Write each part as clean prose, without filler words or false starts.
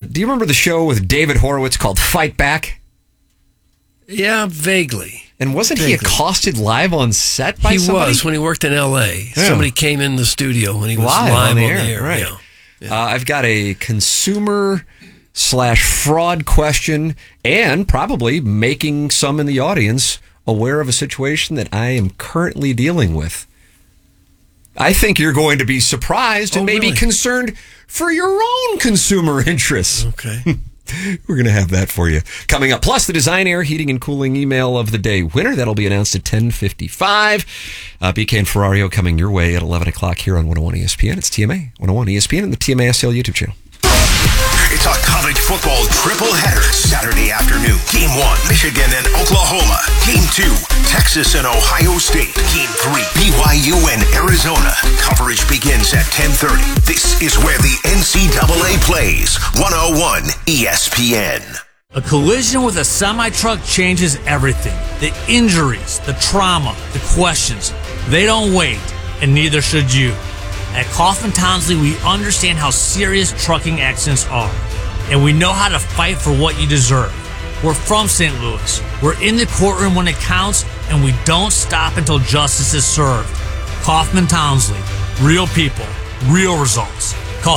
Do you remember the show with David Horowitz called Fight Back? Yeah, vaguely. And wasn't he accosted live on set by somebody? He was when he worked in L.A. Yeah. Somebody came in the studio when he was live on the air. Right. Yeah. I've got a consumer/fraud question, and probably making some in the audience aware of a situation that I am currently dealing with. I think you're going to be surprised and maybe concerned for your own consumer interests. Okay. We're going to have that for you coming up. Plus, the Design Air Heating and Cooling Email of the Day winner. That'll be announced at 10:55. BK and Ferrario coming your way at 11 o'clock here on 101 ESPN. It's TMA 101 ESPN and the TMA STL YouTube channel. It's a college football triple header Saturday afternoon. Game 1, Michigan and Oklahoma. Game 2, Texas and Ohio State. Game 3, BYU and Arizona. Coverage begins at 10:30. This is where the NCAA plays. 101 ESPN. A collision with a semi-truck changes everything. The injuries, the trauma, the questions. They don't wait, and neither should you. At Kaufman Townsley, we understand how serious trucking accidents are, and we know how to fight for what you deserve. We're from St. Louis. We're in the courtroom when it counts, and we don't stop until justice is served. Kaufman Townsley. Real people. Real results. Call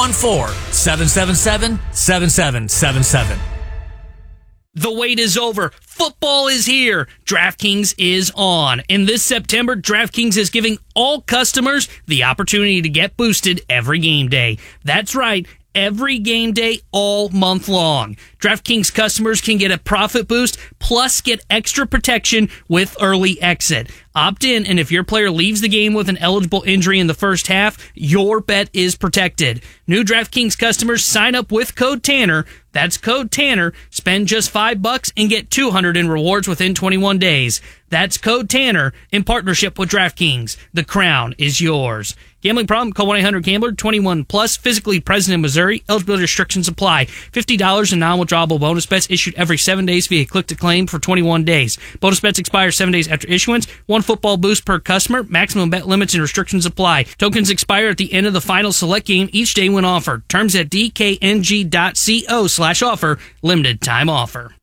314-777-7777. The wait is over. Football is here. DraftKings is on. And this September, DraftKings is giving all customers the opportunity to get boosted every game day. That's right. Every game day all month long. DraftKings customers can get a profit boost plus get extra protection with early exit. Opt in, and if your player leaves the game with an eligible injury in the first half, your bet is protected. New DraftKings customers sign up with code Tanner. That's code Tanner. Spend just $5 and get $200 in rewards within 21 days. That's code Tanner in partnership with DraftKings. The crown is yours. Gambling problem? Call 1-800-GAMBLER. 21 plus. Physically present in Missouri. Eligibility restrictions apply. $50 in non-withdrawable bonus bets issued every 7 days via click to claim for 21 days. Bonus bets expire 7 days after issuance. One football boost per customer. Maximum bet limits and restrictions apply. Tokens expire at the end of the final select game each day when offered. Terms at dkng.co/offer. Limited time offer.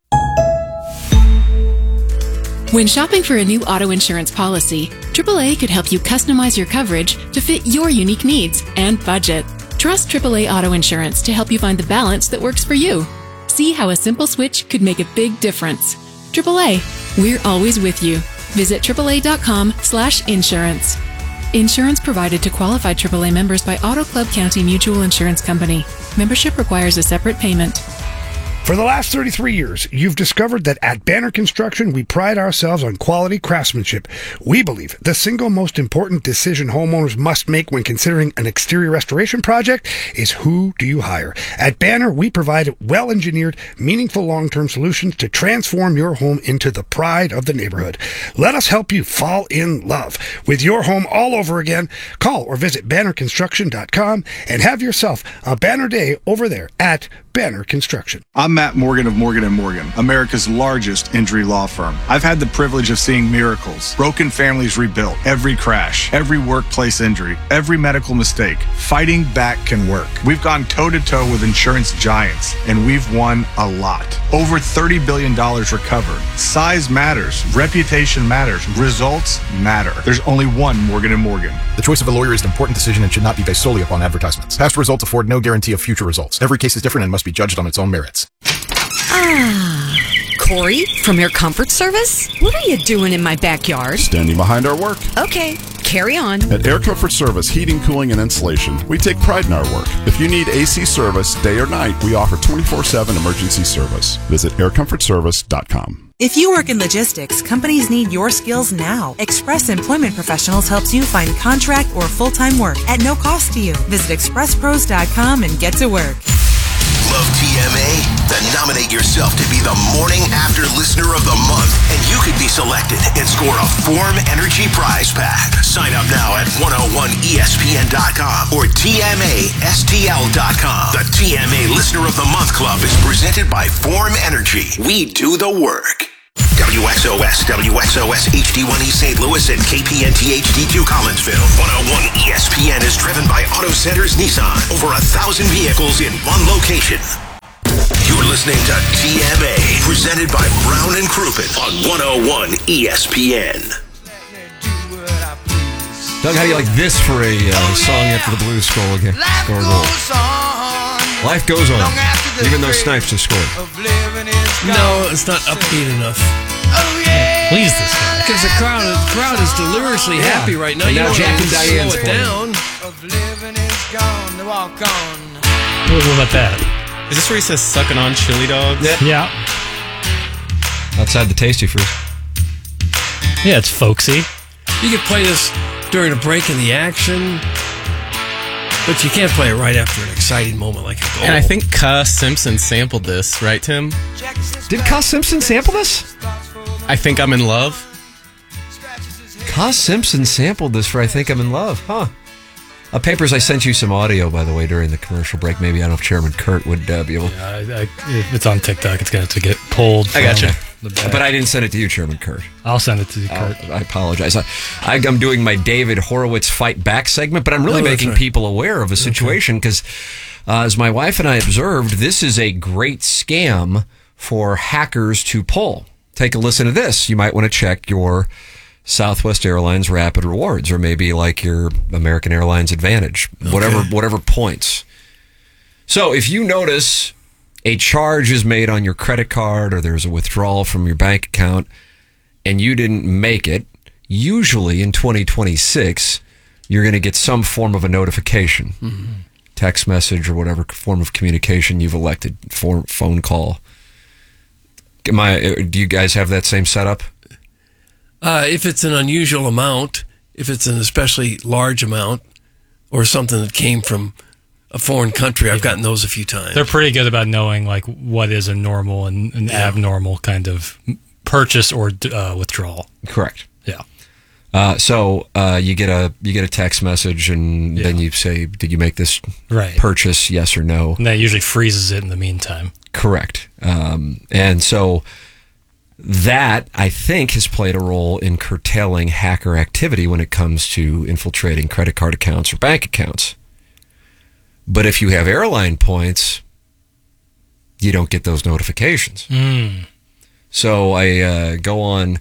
When shopping for a new auto insurance policy, AAA could help you customize your coverage to fit your unique needs and budget. Trust AAA Auto Insurance to help you find the balance that works for you. See how a simple switch could make a big difference. AAA, we're always with you. Visit AAA.com/insurance. Insurance provided to qualified AAA members by Auto Club County Mutual Insurance Company. Membership requires a separate payment. For the last 33 years, you've discovered that at Banner Construction, we pride ourselves on quality craftsmanship. We believe the single most important decision homeowners must make when considering an exterior restoration project is who do you hire. At Banner, we provide well-engineered, meaningful long-term solutions to transform your home into the pride of the neighborhood. Let us help you fall in love with your home all over again. Call or visit bannerconstruction.com and have yourself a banner day over there at Banner Construction. I'm Matt Morgan of Morgan & Morgan, America's largest injury law firm. I've had the privilege of seeing miracles, broken families rebuilt, every crash, every workplace injury, every medical mistake. Fighting back can work. We've gone toe-to-toe with insurance giants, and we've won a lot. Over $30 billion recovered. Size matters. Reputation matters. Results matter. There's only one Morgan & Morgan. The choice of a lawyer is an important decision and should not be based solely upon advertisements. Past results afford no guarantee of future results. Every case is different and must be judged on its own merits. Corey, from Air Comfort Service? What are you doing in my backyard? Standing behind our work. Okay, carry on. At Air Comfort Service Heating, Cooling, and Insulation, we take pride in our work. If you need AC service, day or night, we offer 24/7 emergency service. Visit aircomfortservice.com. If you work in logistics, companies need your skills now. Express Employment Professionals helps you find contract or full-time work at no cost to you. Visit expresspros.com and get to work. Love TMA? Then nominate yourself to be the Morning After Listener of the Month, and you could be selected and score a Form Energy prize pack. Sign up now at 101ESPN.com or TMASTL.com. The TMA Listener of the Month Club is presented by Form Energy. We do the work. WXOS, WXOS HD1E St. Louis, and KPNT HD2 Collinsville. 101 ESPN is driven by Auto Centers Nissan. Over 1,000 vehicles in one location. listening to TMA, presented by Brown and Crouppen on 101 ESPN. Doug, how do you like this for a song after the Blues score again? Score a goal. Life goes on, even though Snipes just scored. No, it's not upbeat enough. Please, this guy. Because the crowd is deliriously happy right now. And You now don't Jack want and to Diane's slow it playing. down. What about that? Is this where he says sucking on chili dogs? Yeah. Outside the Tasty Fruit. Yeah, it's folksy. You could play this during a break in the action, but you can't play it right after an exciting moment like a goal. And I think Cuss Simpson sampled this, right, Tim? Did Cuss Simpson sample this? I Think I'm in Love. Cuss Simpson sampled this for I Think I'm in Love. Huh. Papers, I sent you some audio, by the way, during the commercial break. Maybe I don't know if Chairman Kurt would be able... Yeah, it's on TikTok. It's going to get pulled. I got you. But I didn't send it to you, Chairman Kurt. I'll send it to you, Kurt. I apologize. I'm doing my David Horowitz Fight Back segment, but I'm really making people aware of a situation because, as my wife and I observed, this is a great scam for hackers to pull. Take a listen to this. You might want to check your Southwest Airlines Rapid Rewards, or maybe like your American Airlines Advantage, whatever points. So if you notice a charge is made on your credit card, or there's a withdrawal from your bank account, and you didn't make it, usually in 2026, you're going to get some form of a notification, text message or whatever form of communication you've elected, phone call. Do you guys have that same setup? If it's an unusual amount, if it's an especially large amount, or something that came from a foreign country, I've gotten those a few times. They're pretty good about knowing like what is a normal and an abnormal kind of purchase or withdrawal. Correct. Yeah. So you get a text message, and then you say, "Did you make this purchase? Yes or no?" And that usually freezes it in the meantime. Correct. And so that, I think, has played a role in curtailing hacker activity when it comes to infiltrating credit card accounts or bank accounts. But if you have airline points, you don't get those notifications. So I go on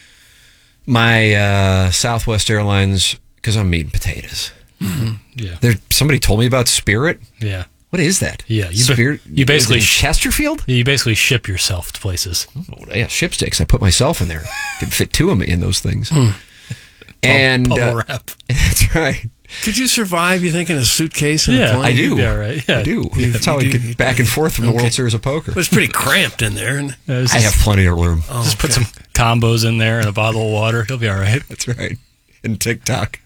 my Southwest Airlines, because I'm meat and potatoes. Yeah. Somebody told me about Spirit. Yeah. What is that? Yeah, Spirit. You basically Chesterfield. You basically ship yourself to places. Oh, yeah, shipsticks. I put myself in there. Could fit two of me in those things. And bubble wrap. That's right. Could you survive, you think, in a suitcase? In a plane? I do. Yeah, right. Yeah. I do. That's how I get back and forth from the World Series of Poker. But it's pretty cramped in there. And I have plenty of room. Just put some combos in there and a bottle of water. He'll be all right. That's right. And TikTok.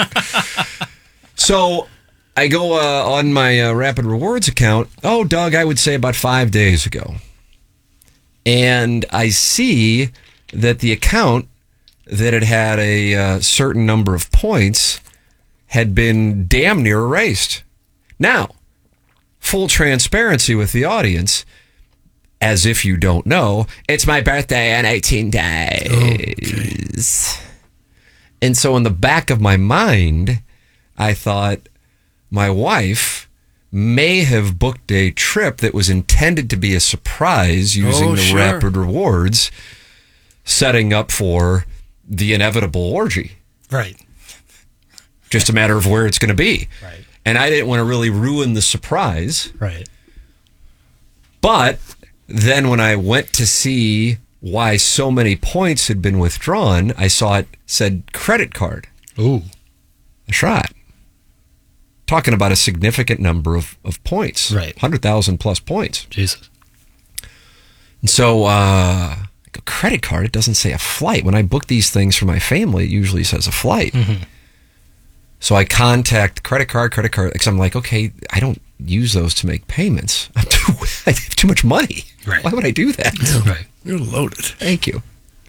So I go on my Rapid Rewards account. Oh, Doug, I would say about 5 days ago. And I see that the account that had a certain number of points had been damn near erased. Now, full transparency with the audience, as if you don't know, it's my birthday in 18 days. Okay. And so in the back of my mind, I thought my wife may have booked a trip that was intended to be a surprise using the Rapid Rewards, setting up for the inevitable orgy. Right. Just a matter of where it's going to be. Right. And I didn't want to really ruin the surprise. Right. But then when I went to see why so many points had been withdrawn, I saw it said credit card. Ooh. That's right. Talking about a significant number of points. Right. 100,000 plus points. Jesus. And so, credit card, it doesn't say a flight. When I book these things for my family, it usually says a flight. Mm-hmm. So I contact credit card, because I'm like, okay, I don't use those to make payments. I have too much money. Right. Why would I do that? Yeah, right. You're loaded. Thank you.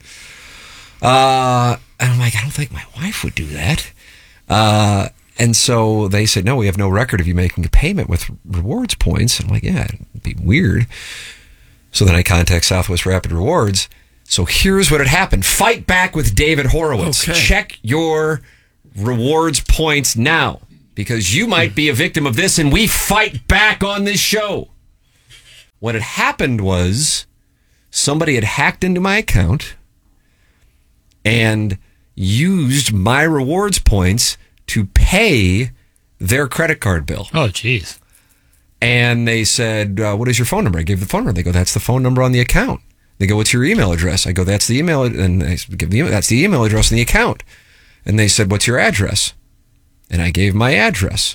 And I'm like, I don't think my wife would do that. And so they said, no, we have no record of you making a payment with rewards points. And I'm like, yeah, it'd be weird. So then I contact Southwest Rapid Rewards. So here's what had happened. Fight back with David Horowitz. Okay. Check your rewards points now, because you might be a victim of this, and we fight back on this show. What had happened was somebody had hacked into my account and used my rewards points to pay their credit card bill. Oh, geez. And they said, what is your phone number? I gave the phone number. They go, that's the phone number on the account. They go, what's your email address? I go, that's the email. And I give the email, that's the email address on the account. And they said, what's your address? And I gave my address.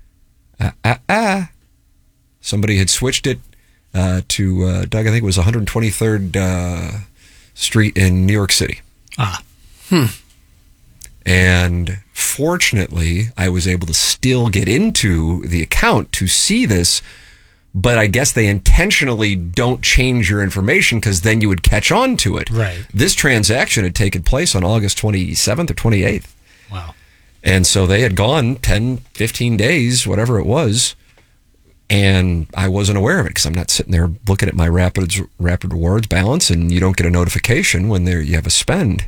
Somebody had switched it to, Doug, I think it was 123rd Street in New York City. And fortunately, I was able to still get into the account to see this, but I guess they intentionally don't change your information because then you would catch on to it. Right. This transaction had taken place on August 27th or 28th. Wow. And so they had gone 10, 15 days, whatever it was, and I wasn't aware of it because I'm not sitting there looking at my Rapid Rewards balance, and you don't get a notification when you have a spend.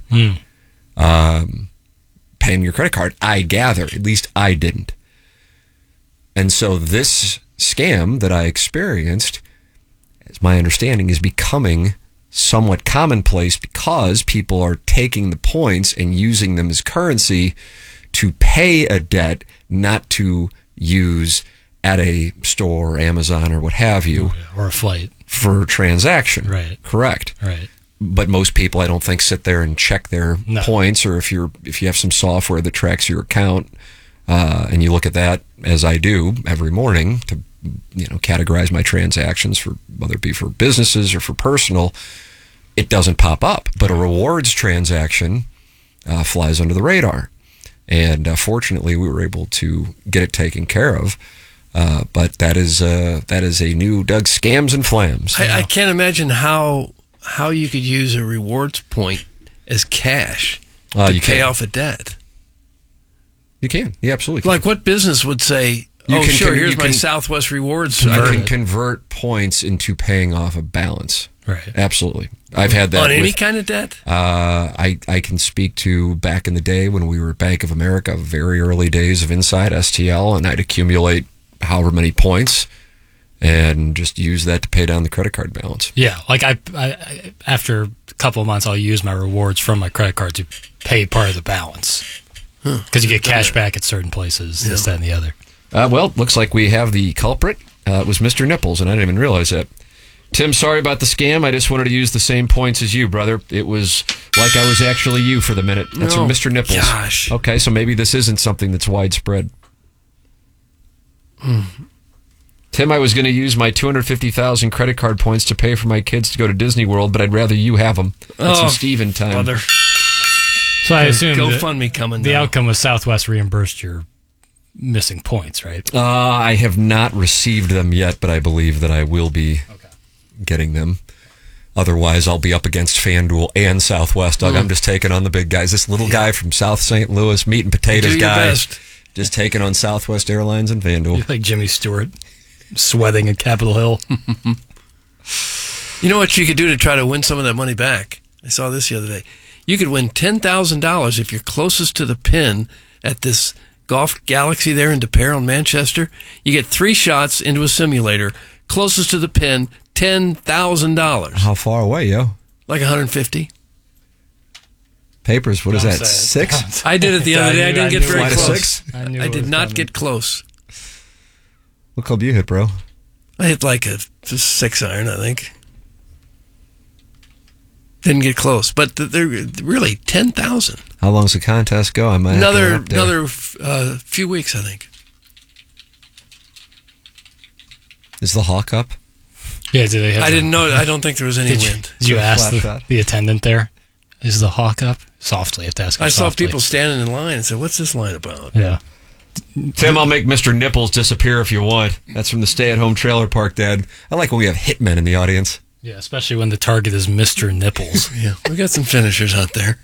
Paying your credit card, I gather. At least I didn't. And so this scam that I experienced, as my understanding, is becoming somewhat commonplace because people are taking the points and using them as currency to pay a debt, not to use at a store or Amazon or what have you. Or a flight. For transaction. Right. Correct. Right. But most people, I don't think, sit there and check their points, or if you have some software that tracks your account, and you look at that, as I do every morning, to categorize my transactions for whether it be for businesses or for personal, it doesn't pop up. But a rewards transaction flies under the radar, and fortunately, we were able to get it taken care of. But that is a new Doug Scams and Flams. I can't imagine how you could use a rewards point as cash to pay off a debt. You can. You absolutely can. Like what business would say, here's my Southwest Rewards. I can convert points into paying off a balance. Right. Absolutely. I've had that. On any kind of debt? I can speak to back in the day when we were at Bank of America, very early days of Inside STL, and I'd accumulate however many points and just use that to pay down the credit card balance. Yeah, like I after a couple of months, I'll use my rewards from my credit card to pay part of the balance because you get cash back at certain places, this, that, and the other. Well, looks like we have the culprit. It was Mr. Nipples, and I didn't even realize that. Tim, sorry about the scam. I just wanted to use the same points as you, brother. It was like I was actually you for the minute. That's from Mr. Nipples. Gosh. Okay, so maybe this isn't something that's widespread. Tim, I was going to use my 250,000 credit card points to pay for my kids to go to Disney World, but I'd rather you have them. That's some Steven time. Brother. So I assume GoFundMe coming. The outcome was Southwest reimbursed your missing points, right? I have not received them yet, but I believe that I will be getting them. Otherwise, I'll be up against FanDuel and Southwest. Doug, I'm just taking on the big guys. This little guy from South St. Louis, meat and potatoes guy, just taking on Southwest Airlines and FanDuel. You're like Jimmy Stewart, sweating at Capitol Hill. You know what you could do to try to win some of that money back? I saw this the other day. You could win $10,000 if you're closest to the pin at this Golf Galaxy there in DePere, Manchester. You get 3 shots into a simulator. Closest to the pin, $10,000. How far away, yo? Like 150. Papers, what is that, 6? I did it the other day. I didn't get very close. 6? I did not get close. What club do you hit, bro? I hit like a 6-iron, I think. Didn't get close, but they're really 10,000. How long's the contest go? I might another few weeks, I think. Is the Hawk up? Yeah, do they have? I didn't know. I don't think there was any wind. Did you ask the attendant there? Is the Hawk up? Softly, you have to ask. I saw people standing in line and said, "What's this line about?" Yeah. Tim, I'll make Mr. Nipples disappear if you want. That's from the Stay-at-Home Trailer Park, Dad. I like when we have hitmen in the audience. Yeah, especially when the target is Mr. Nipples. Yeah, we got some finishers out there.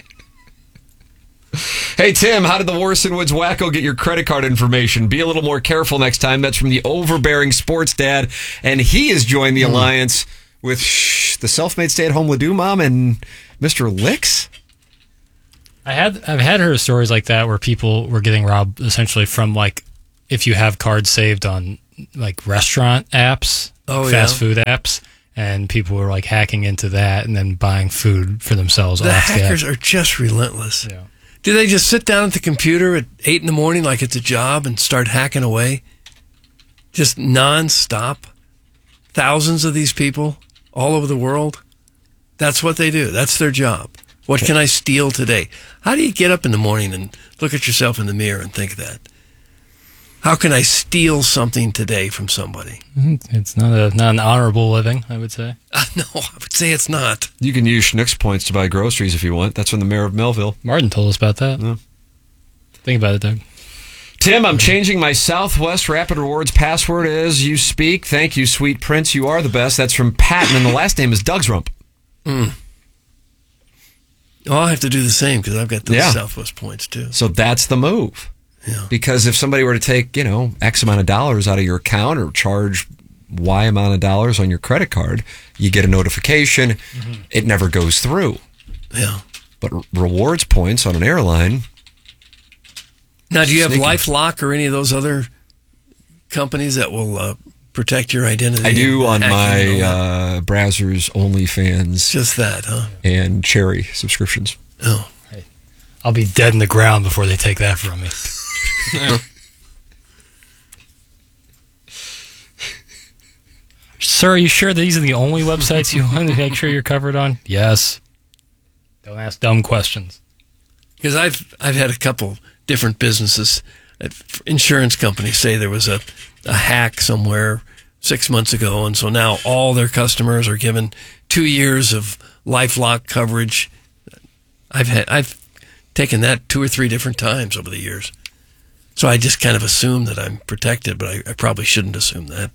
Hey, Tim, how did the Warson Woods Wacko get your credit card information? Be a little more careful next time. That's from the overbearing sports dad, and he has joined the alliance with the self-made stay-at-home Ledoux mom and Mr. Licks. I've had heard stories like that where people were getting robbed essentially from, like, if you have cards saved on like restaurant apps, fast food apps, and people were like hacking into that and then buying food for themselves. The off hackers the app. are just relentless. Yeah. Do they just sit down at the computer at 8 in the morning like it's a job and start hacking away? Just nonstop? Thousands of these people all over the world? That's what they do. That's their job. What can I steal today? How do you get up in the morning and look at yourself in the mirror and think that? How can I steal something today from somebody? It's not an honorable living, I would say. No, I would say it's not. You can use Schnucks points to buy groceries if you want. That's from the mayor of Melville. Martin told us about that. Yeah. Think about it, Doug. Tim, I'm changing my Southwest Rapid Rewards password as you speak. Thank you, sweet prince. You are the best. That's from Patton, and the last name is Doug's Rump. Oh, I'll have to do the same because I've got those Southwest points too. So that's the move. Yeah. Because if somebody were to take, X amount of dollars out of your account or charge Y amount of dollars on your credit card, you get a notification. Mm-hmm. It never goes through. Yeah. But rewards points on an airline. Now, do you have LifeLock or any of those other companies that will protect your identity? I do on my Brazzers, OnlyFans. Just that, huh? And Cherry subscriptions. Oh. Hey, I'll be dead in the ground before they take that from me. Sir, are you sure these are the only websites you want to make sure you're covered on? Yes. Don't ask dumb questions. Because I've had a couple different businesses, insurance companies say there was a hack somewhere 6 months ago, and so now all their customers are given 2 years of LifeLock coverage. I've taken that 2 or 3 different times over the years. So I just kind of assume that I'm protected, but I probably shouldn't assume that.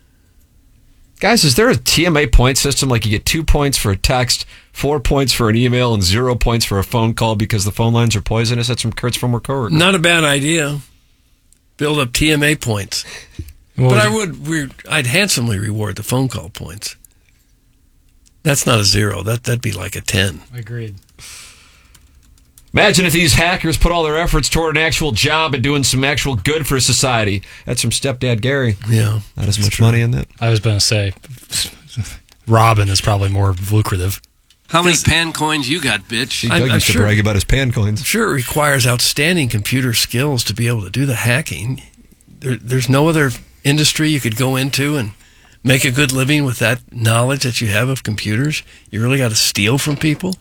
Guys, is there a TMA point system like you get 2 points for a text, 4 points for an email, and 0 points for a phone call because the phone lines are poisonous? That's from Kurt's former coworker. Not a bad idea. Build up TMA points. Well, but I'd handsomely reward the phone call points. That's not a 0. That'd be like a 10. Agreed. Imagine if these hackers put all their efforts toward an actual job and doing some actual good for society. That's from Stepdad Gary. Yeah. Not as much money in that. I was going to say, Robin is probably more lucrative. How many pan coins you got, bitch? Doug used to brag about his pan coins. I'm sure it requires outstanding computer skills to be able to do the hacking. There's no other industry you could go into and make a good living with that knowledge that you have of computers. You really got to steal from people?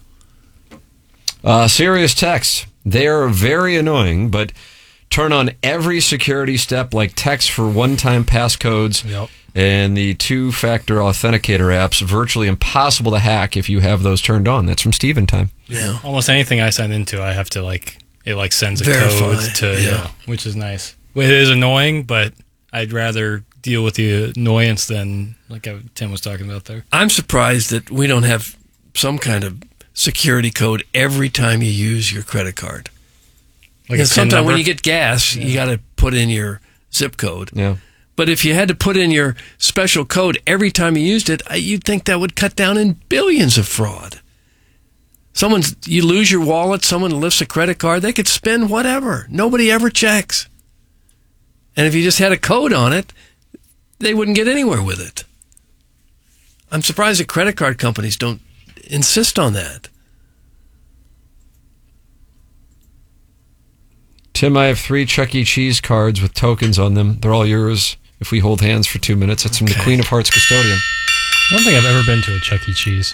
Serious text. They are very annoying, but turn on every security step like text for one-time passcodes and the two-factor authenticator apps. Virtually impossible to hack if you have those turned on. That's from Steven Time. Yeah. Almost anything I sign into, I have to it sends a code to, which is nice. It is annoying, but I'd rather deal with the annoyance than like Tim was talking about there. I'm surprised that we don't have some kind of security code every time you use your credit card. Like sometimes when you get gas, you got to put in your zip code. Yeah. But if you had to put in your special code every time you used it, you'd think that would cut down in billions of fraud. You lose your wallet, someone lifts a credit card, they could spend whatever. Nobody ever checks. And if you just had a code on it, they wouldn't get anywhere with it. I'm surprised that credit card companies don't insist on that. Tim, I have 3 Chuck E. Cheese cards with tokens on them. They're all yours if we hold hands for 2 minutes. That's from the Queen of Hearts custodian. I don't think I've ever been to a Chuck E. Cheese.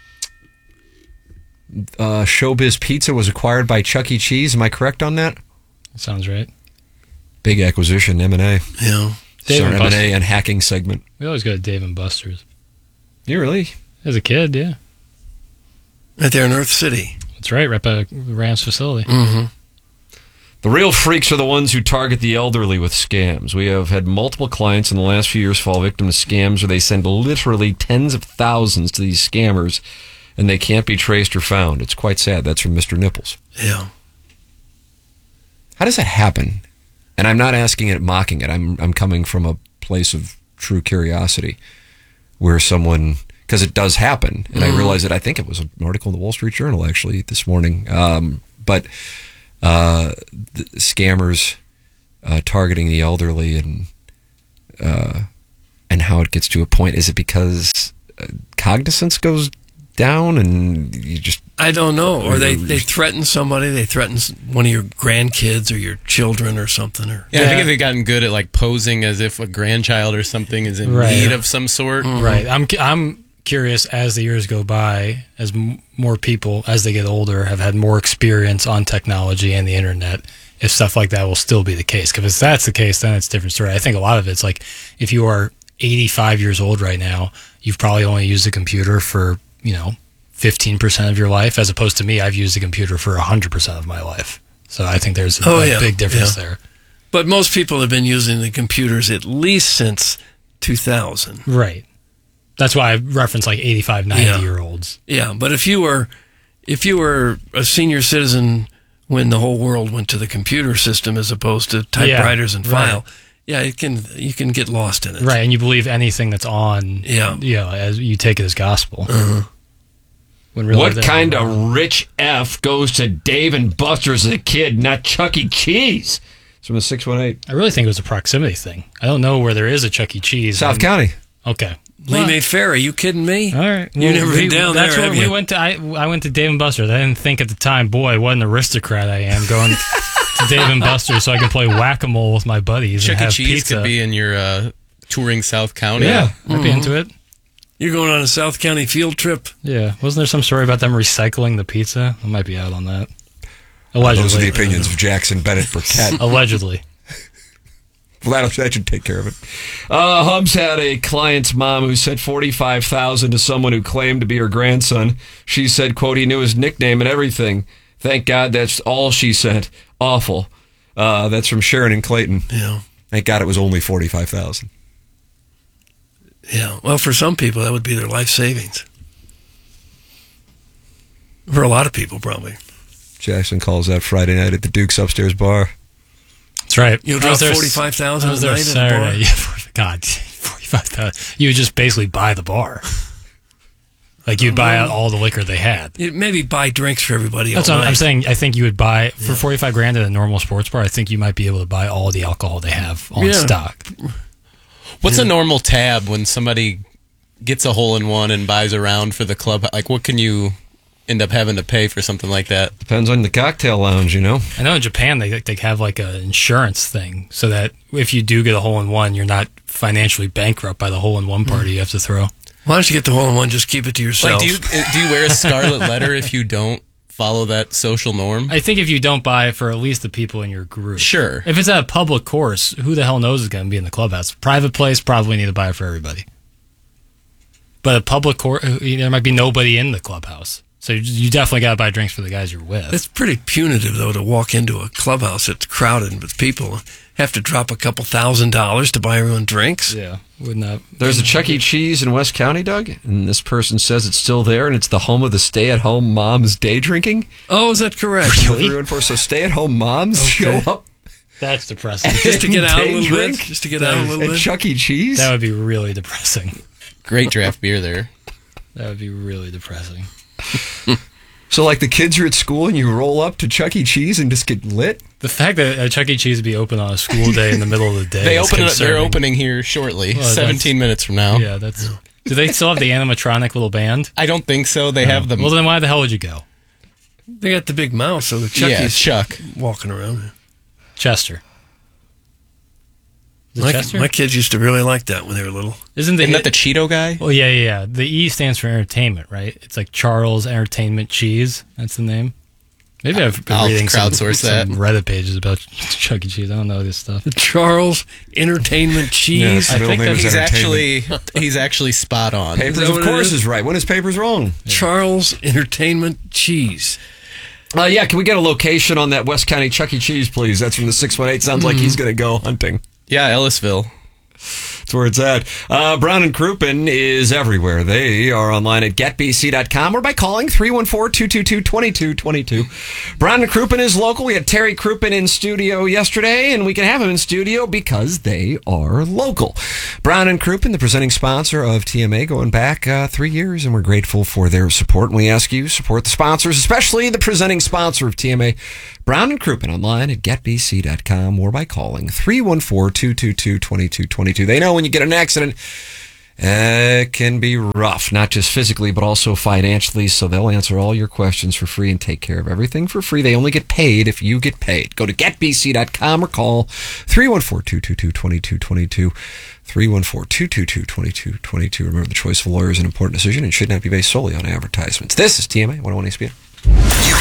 Showbiz Pizza was acquired by Chuck E. Cheese. Am I correct on that? Sounds right. Big acquisition, M&A. Yeah. M&A and hacking segment. We always go to Dave & Buster's. You really? As a kid, yeah. Right there in Earth City. That's right by the Rams facility. Mm-hmm. The real freaks are the ones who target the elderly with scams. We have had multiple clients in the last few years fall victim to scams where they send literally tens of thousands to these scammers and they can't be traced or found. It's quite sad. That's from Mr. Nipples. Yeah. How does that happen? And I'm not asking it, mocking it. I'm coming from a place of true curiosity where someone, because it does happen, and I realized that I think it was an article in the Wall Street Journal actually this morning, but the scammers targeting the elderly and and how it gets to a point? Is it because cognizance goes down and you just... I don't know. Or they threaten somebody. They threaten one of your grandkids or your children or something. Or I think if they've gotten good at like posing as if a grandchild or something is in need of some sort. Mm-hmm. Right. I'm curious, as the years go by, as more people, as they get older, have had more experience on technology and the internet, if stuff like that will still be the case. Because if that's the case, then it's a different story. I think a lot of it's like, if you are 85 years old right now, you've probably only used a computer for, 15% of your life, as opposed to me, I've used a computer for 100% of my life. So I think there's a big difference there. But most people have been using the computers at least since 2000. Right. That's why I reference like 85, 90-year-olds. Yeah, but if you were a senior citizen when the whole world went to the computer system as opposed to typewriters and file, you can get lost in it. Right, and you believe anything that's on, as you take it as gospel. Uh-huh. What kind of rich F goes to Dave and Buster's as a kid, not Chuck E. Cheese? It's from the 618. I really think it was a proximity thing. I don't know where there is a Chuck E. Cheese. South County. Okay. Lee May Ferry, you kidding me? All right. You never been down there, have you? We went to. I went to Dave and Buster's. I didn't think at the time, boy, what an aristocrat I am going to Dave and Buster's so I can play whack-a-mole with my buddies. Chuck and E. have Cheese pizza. could be in your touring South County. Yeah, I'd be into it. You're going on a South County field trip? Yeah. Wasn't there some story about them recycling the pizza? I might be out on that. Allegedly. Those are the opinions of Jackson Bennett Burkett. Allegedly. Well, that should take care of it. Hubs had a client's mom who sent $45,000 to someone who claimed to be her grandson. She said, quote, he knew his nickname and everything. Thank God that's all she sent. Awful. That's from Sharon and Clayton. Yeah. Thank God it was only $45,000. Yeah. Well, for some people, that would be their life savings. For a lot of people, probably. Jackson calls that Friday night at the Duke's upstairs bar. That's right. You'll drop $45,000 a night at the bar? Yeah, God, $45,000. You would just basically buy the bar. Like you'd buy out all the liquor they had. You'd maybe buy drinks for everybody. That's what I'm saying. I think you would buy for $45,000 at a normal sports bar. I think you might be able to buy all the alcohol they have on stock. What's a normal tab when somebody gets a hole-in-one and buys a round for the club? Like, what can you end up having to pay for something like that? Depends on the cocktail lounge, I know in Japan they have like an insurance thing so that if you do get a hole-in-one, you're not financially bankrupt by the hole-in-one party you have to throw. Why don't you get the hole-in-one, just keep it to yourself? Like, do you wear a scarlet letter if you don't follow that social norm? I think if you don't buy it for at least the people in your group. Sure. If it's at a public course, who the hell knows is going to be in the clubhouse? Private place, probably need to buy it for everybody. But a public course, there might be nobody in the clubhouse. So you definitely got to buy drinks for the guys you're with. It's pretty punitive, though, to walk into a clubhouse that's crowded with people, have to drop a couple $1,000s to buy everyone drinks. Yeah, wouldn't that? There's a Chuck E. Cheese in West County, Doug, and this person says it's still there, and it's the home of the stay-at-home moms day drinking. Oh, is that correct? Really? So stay-at-home moms show up. That's depressing. Just to get out a little bit. Just to get out a little bit. Chuck E. Cheese. That would be really depressing. Great draft beer there. That would be really depressing. So, like, the kids are at school and you roll up to Chuck E. Cheese and just get lit? The fact that Chuck E. Cheese would be open on a school day in the middle of the day. They're opening here shortly, 17 minutes from now. Yeah, that's. Do they still have the animatronic little band? I don't think so. They have them. Well, then why the hell would you go? They got the big mouth, so the Chucky's Chuck walking around. Chester. My kids used to really like that when they were little. Isn't that the Cheeto guy? Oh, yeah. The E stands for entertainment, right? It's like Charles Entertainment Cheese. That's the name. Maybe I've been reading some Reddit pages about Chuck E. Cheese. I don't know this stuff. Charles Entertainment Cheese. I think that he's actually spot on. Papers, of course, is right. When is Papers wrong? Yeah. Charles Entertainment Cheese. Can we get a location on that West County Chuck E. Cheese, please? That's from the 618. Sounds like he's going to go hunting. Yeah, Ellisville. That's where it's at. Brown and Crouppen is everywhere. They are online at getbc.com or by calling 314-222-2222. Brown and Crouppen is local. We had Terry Crouppen in studio yesterday, and we can have him in studio because they are local. Brown and Crouppen, the presenting sponsor of TMA, going back 3 years, and we're grateful for their support. And we ask you support the sponsors, especially the presenting sponsor of TMA, Brown and Crouppen online at getbc.com or by calling 314-222-2222. They know when you get in an accident, it can be rough, not just physically, but also financially. So they'll answer all your questions for free and take care of everything for free. They only get paid if you get paid. Go to getbc.com or call 314-222-2222. 314-222-2222. Remember, the choice of a lawyer is an important decision and should not be based solely on advertisements. This is TMA 101 ESPN. You